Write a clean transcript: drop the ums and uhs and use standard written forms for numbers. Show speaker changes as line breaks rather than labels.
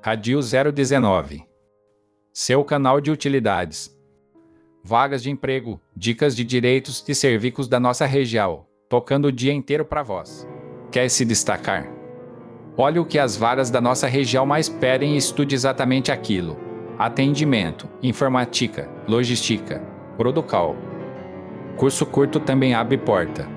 Radio 019. Seu canal de utilidades. Vagas de emprego, dicas de direitos e serviços da nossa região, tocando o dia inteiro para vós. Quer se destacar? Olhe o que as vagas da nossa região mais pedem e estude exatamente aquilo. Atendimento, informática, logística, protocolo. Curso curto também abre porta.